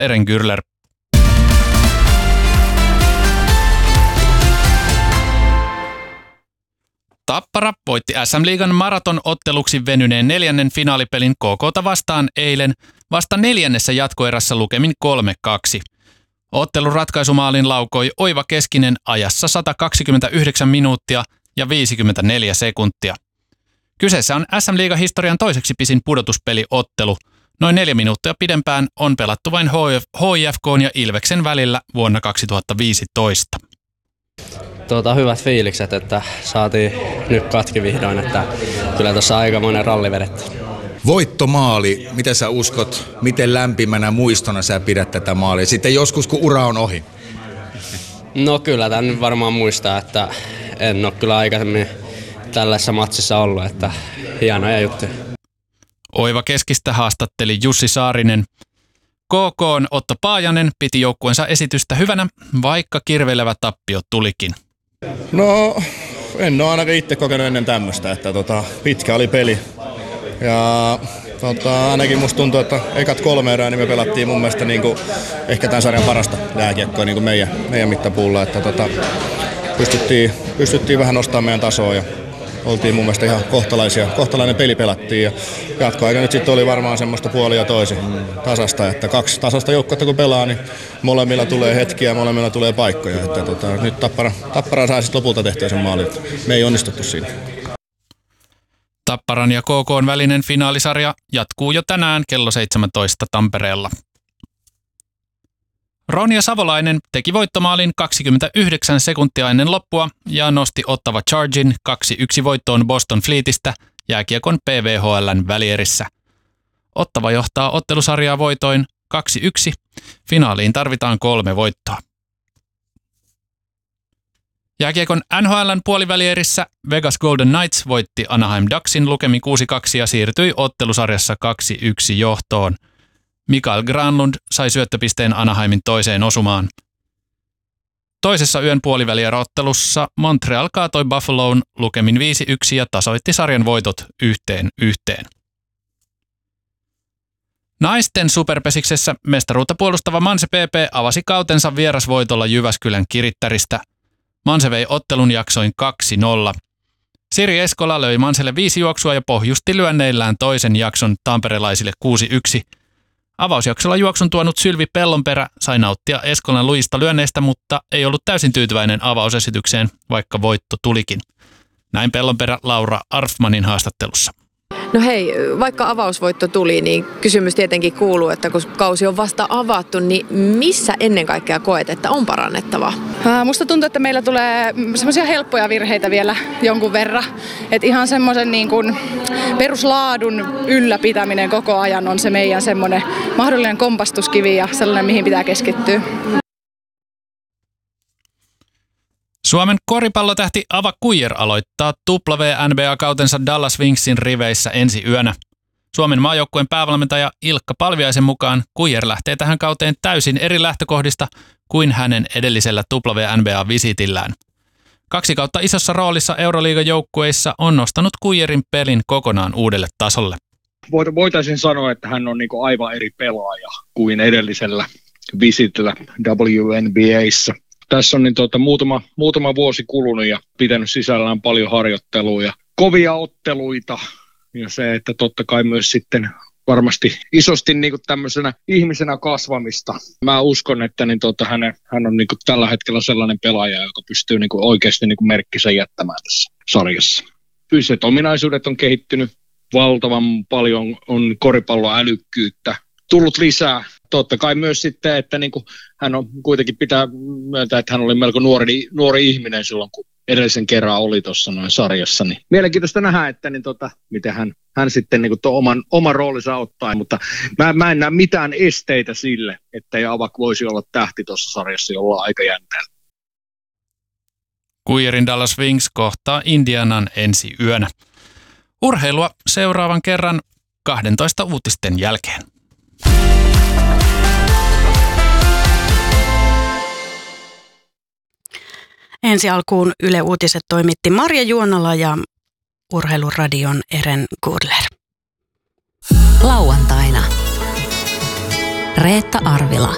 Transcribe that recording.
Eren Gürler. Tappara voitti SM-liigan maratonotteluksi venyneen 4. finaalipelin KK:ta vastaan eilen vasta 4. jatkoerässä lukemin 3-2. Ottelun ratkaisumaalin laukoi Oiva Keskinen ajassa 129 minuuttia ja 54 sekuntia. Kyseessä on SM-liigan historian toiseksi pisin pudotuspeliottelu. Noin 4 minuuttia pidempään on pelattu vain HIFK:n ja Ilveksen välillä vuonna 2015. Hyvät fiilikset, että saatiin nyt katki vihdoin, että kyllä tuossa aikamoinen ralli vedetty. Voittomaali, mitä sä uskot, miten lämpimänä muistona sä pidät tätä maalia? Sitten joskus kun ura on ohi. No kyllä tämän nyt varmaan muistaa, että en ole kyllä aikaisemmin tällaisessa matsissa ollut, että hienoja juttuja. Oiva Keskistä haastatteli Jussi Saarinen. KK:n Otto Paajanen piti joukkueensa esitystä hyvänä, vaikka kirveilevä tappio tulikin. No, en ole ainakaan itse kokenut ennen tämmöistä, että pitkä oli peli. Ja ainakin musta tuntuu, että ekat 3 erää niin me pelattiin mun mielestä ehkä tämän sarjan parasta jääkiekkoa meidän mittapuulla. Että pystyttiin vähän nostamaan meidän tasoa ja oltiin mun mielestä ihan kohtalainen peli pelattiin. Ja jatkoaika nyt sitten oli varmaan semmoista puoli ja toisin tasasta, että 2 tasasta joukkuetta kun pelaa, niin molemmilla tulee hetkiä ja molemmilla tulee paikkoja. Että nyt Tappara sai sitten lopulta tehtyä sen maalin, että me ei onnistuttu siinä. Tapparan ja KK:n välinen finaalisarja jatkuu jo tänään kello 17 Tampereella. Ronja Savolainen teki voittomaalin 29 sekuntia ennen loppua ja nosti Ottawa Chargin 2-1 voittoon Boston Fleetistä jääkiekon PVHL:n välierissä. Ottawa johtaa ottelusarjaa voitoin 2-1. Finaaliin tarvitaan 3 voittoa. Jääkiekon NHL:n puolivälierissä Vegas Golden Knights voitti Anaheim Ducksin lukemin 6-2 ja siirtyi ottelusarjassa 2-1 johtoon. Mikael Granlund sai syöttöpisteen Anaheimin toiseen osumaan. Toisessa yön puolivälierottelussa Montreal kaatoi Buffaloon lukemin 5-1 ja tasoitti sarjan voitot 1-1. Naisten superpesiksessä mestaruutta puolustava Manse PP avasi kautensa vierasvoitolla Jyväskylän Kirittäristä. Manse vei ottelun jaksoin 2-0. Siri Eskola löi Manselle 5 juoksua ja pohjusti lyönneillään toisen jakson tamperelaisille 6-1. Avausjaksolla juoksun tuonut Sylvi Pellonperä sai nauttia Eskolan lujista lyönneistä, mutta ei ollut täysin tyytyväinen avausesitykseen, vaikka voitto tulikin. Näin Pellonperä Laura Arfmanin haastattelussa. No hei, vaikka avausvoitto tuli, niin kysymys tietenkin kuuluu, että kun kausi on vasta avattu, niin missä ennen kaikkea koet, että on parannettavaa? Musta tuntuu, että meillä tulee semmoisia helppoja virheitä vielä jonkun verran. Että ihan semmoisen niin kuin peruslaadun ylläpitäminen koko ajan on se meidän semmoinen mahdollinen kompastuskivi ja sellainen, mihin pitää keskittyä. Suomen koripallotähti Ava Kuijer aloittaa WNBA-kautensa Dallas Wingsin riveissä ensi yönä. Suomen maajoukkueen päävalmentaja Ilkka Palviaisen mukaan Kuijer lähtee tähän kauteen täysin eri lähtökohdista kuin hänen edellisellä WNBA-visitillään. 2 kautta isossa roolissa Euroliigan joukkueissa on nostanut Kuijerin pelin kokonaan uudelle tasolle. Voitaisiin sanoa, että hän on aivan eri pelaaja kuin edellisellä visitillä WNBA:ssa. Tässä on muutama vuosi kulunut ja pitänyt sisällään paljon harjoittelua ja kovia otteluita. Ja se, että totta kai myös sitten varmasti isosti tämmöisenä ihmisenä kasvamista. Mä uskon, että hän on tällä hetkellä sellainen pelaaja, joka pystyy oikeasti merkkisä jättämään tässä sarjassa. Fyysiset ominaisuudet on kehittynyt valtavan paljon, on koripalloälykkyyttä tullut lisää. Totta kai myös sitten, että hän on kuitenkin pitää myöntää, että hän oli melko nuori ihminen silloin, kun edellisen kerran oli tuossa noin sarjassa. Niin mielenkiintoista nähdä, että miten hän sitten oman roolinsa ottaa, mutta mä en näe mitään esteitä sille, että Avak voisi olla tähti tuossa sarjassa jollain aikajänteellä. Kuijerin Dallas Wings kohtaa Indianan ensi yönä. Urheilua seuraavan kerran 12 uutisten jälkeen. Ensi alkuun Yle Uutiset toimitti Marja Juonala ja Urheiluradion Eren Gürler. Lauantaina Reetta Arvila.